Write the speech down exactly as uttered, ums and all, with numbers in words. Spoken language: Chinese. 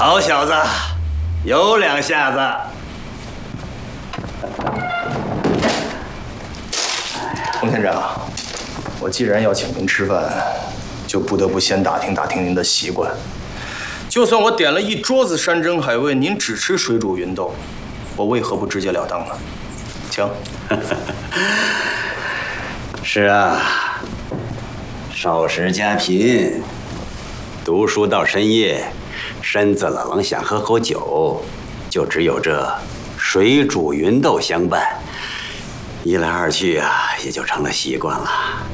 好小子，有两下子。洪县长，我既然要请您吃饭，就不得不先打听打听您的习惯。就算我点了一桌子山珍海味，您只吃水煮芸豆，我为何不直截了当呢？请。 是啊，少时家贫，读书到深夜，身子冷了想喝口酒，就只有这水煮芸豆相伴。一来二去啊，也就成了习惯了。